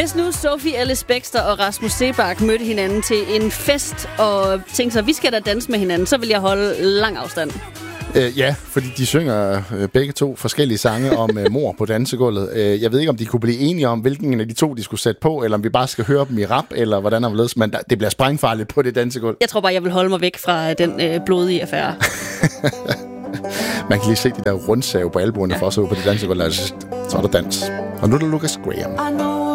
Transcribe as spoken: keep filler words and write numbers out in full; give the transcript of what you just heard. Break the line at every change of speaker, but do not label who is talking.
Hvis nu Sophie Ellis Bextor og Rasmus Seebach mødte hinanden til en fest og tænkte sig, vi skal da danse med hinanden, så vil jeg holde lang afstand.
Øh, ja, fordi de synger øh, begge to forskellige sange om øh, mor på dansegulvet. Øh, jeg ved ikke, om de kunne blive enige om, hvilken af de to, de skulle sætte på, eller om vi bare skal høre dem i rap, eller hvordan der vil men det bliver sprængfarligt på det dansegulv.
Jeg tror bare, jeg vil holde mig væk fra den øh, blodige affære.
Man kan lige se de der rundsave på albuerne ja. For at så på det dansegulv, så er der dans. Og nu er der Lucas Graham.